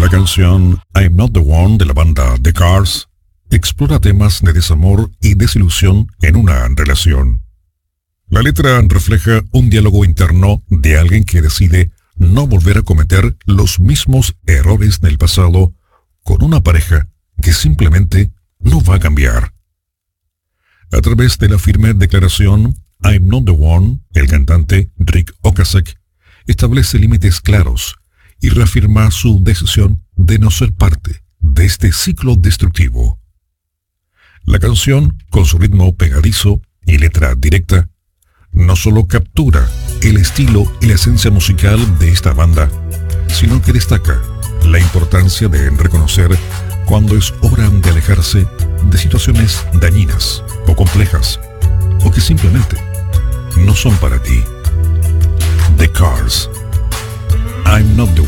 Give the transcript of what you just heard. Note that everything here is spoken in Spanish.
La canción I'm Not the One de la banda The Cars explora temas de desamor y desilusión en una relación. La letra refleja un diálogo interno de alguien que decide no volver a cometer los mismos errores del pasado con una pareja que simplemente no va a cambiar. A través de la firme declaración I'm Not the One, el cantante Rick Ocasek establece límites claros y reafirma su decisión de no ser parte de este ciclo destructivo. La canción, con su ritmo pegadizo y letra directa, no solo captura el estilo y la esencia musical de esta banda, sino que destaca la importancia de reconocer cuando es hora de alejarse de situaciones dañinas o complejas, o que simplemente no son para ti. The Cars, I'm Not the